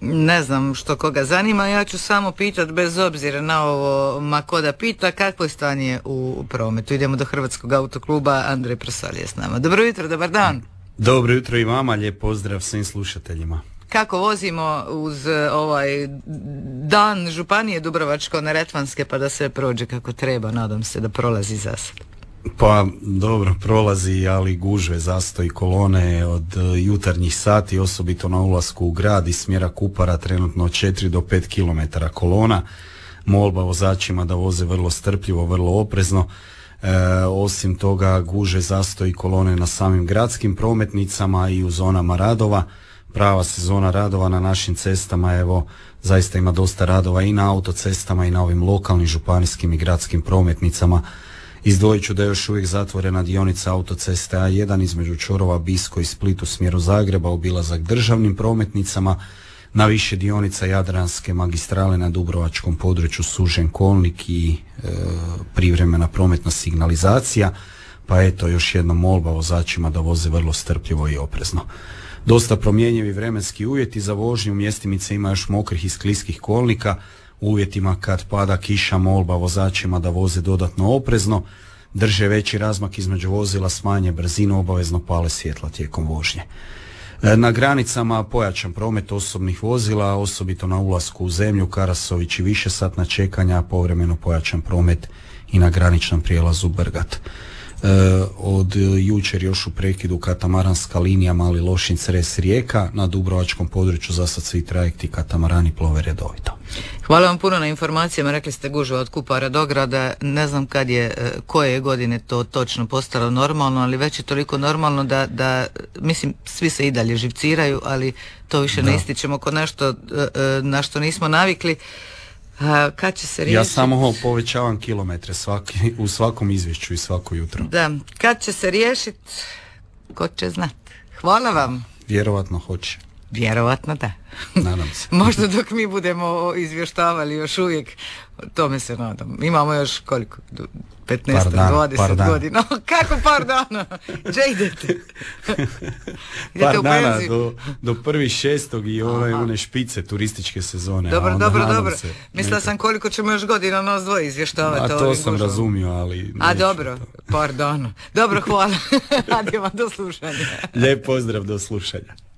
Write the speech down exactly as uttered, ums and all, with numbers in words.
ne znam što koga zanima, ja ću samo pitati bez obzira na ovo ma ko da pita, kakvo je stanje u prometu. Idemo do Hrvatskog autokluba, Andrej Prosalije s nama. Dobro jutro, dobar dan. Dobro jutro i vama, lijep pozdrav svim slušateljima. Kako vozimo uz ovaj dan Županije Dubrovačko-neretvanske pa da sve prođe kako treba, nadam se da prolazi za sad. Pa dobro, prolazi, ali gužve, zastoj, kolone od jutarnjih sati, osobito na ulasku u grad iz smjera Kupara, trenutno od četiri do pet kilometara kolona. Molba vozačima da voze vrlo strpljivo, vrlo oprezno. E, osim toga, gužve, zastoj, kolone na samim gradskim prometnicama i u zonama radova. Prava sezona radova na našim cestama, evo, zaista ima dosta radova i na autocestama i na ovim lokalnim, županijskim i gradskim prometnicama. Izdvojit ću da je još uvijek zatvorena dionica autoceste A jedan između Čorova, Bisko i Split u smjeru Zagreba, obilazak državnim prometnicama. Na više dionica Jadranske magistrale na dubrovačkom području sužen kolnik i e, privremena prometna signalizacija. Pa eto, još jedna molba vozačima da voze vrlo strpljivo i oprezno. Dosta promjenjivi vremenski uvjeti za vožnju, mjestimice ima još mokrih i skliskih kolnika. U uvjetima kad pada kiša, molba vozačima da voze dodatno oprezno, drže veći razmak između vozila, smanje brzinu, obavezno pale svjetla tijekom vožnje. Na granicama pojačan promet osobnih vozila, osobito na ulasku u zemlju, Karasović i višesatna čekanja, povremeno pojačan promet i na graničnom prijelazu Brgat. E, od jučer još u prekidu katamaranska linija Mali Lošinj Cres Rijeka, na dubrovačkom području za sad svi trajekti katamarani plove redovito. Hvala vam puno na informacijama, rekli ste gužva od Kupara do grada, ne znam kad je, koje godine to točno postalo normalno, ali već je toliko normalno da, da mislim, svi se i dalje živciraju, ali to više da. Ne ističemo kod nešto na što nismo navikli. A, kad će se riješiti? Ja samo povećavam kilometre svaki, u svakom izvješću i svako jutro. Da, kad će se riješiti, ko će znat. Hvala vam. Vjerovatno hoće. Vjerovatno da. Nadam se. Možda dok mi budemo izvještavali još uvijek, tome se nadam. Imamo još koliko? petnaest, dvadeset godina. Kako par dana? Gdje idete? idete par u dana penziju? do, do prvi šestog i ove one špice turističke sezone. Dobro, dobro, dobro. Se, Mislila sam koliko ćemo još godina nas dvoje izvještavati. A to sam gužom. razumio, ali... A dobro, to. par dana. Dobro, hvala. Adjeva, do slušanja. Lijep pozdrav, do slušanja.